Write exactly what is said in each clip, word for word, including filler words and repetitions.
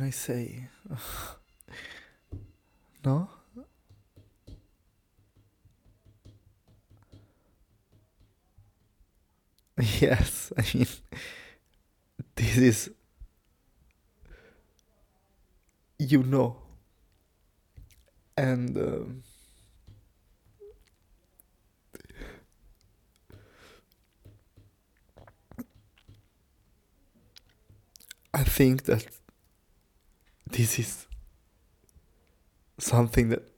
I say? No? Yes, I mean, this is, you know, and um, I think that this is something that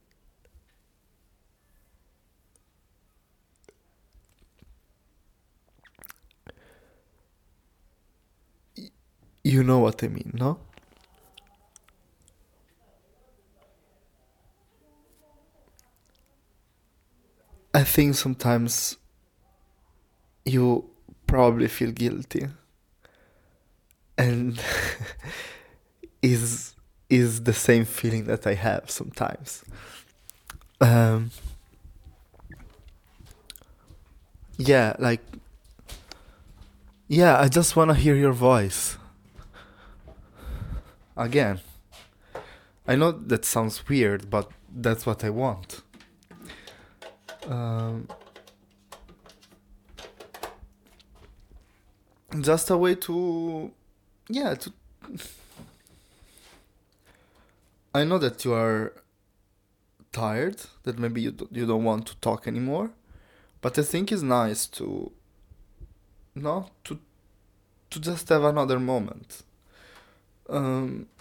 you know what I mean, no? I think sometimes you probably feel guilty, and is is the same feeling that I have sometimes. Um, yeah, like yeah, I just wanna hear your voice again. I know that sounds weird, but that's what I want. Um, just a way to, yeah, to. I know that you are tired, that maybe you do, you don't want to talk anymore, but I think it's nice to, no, to to just have another moment. Um,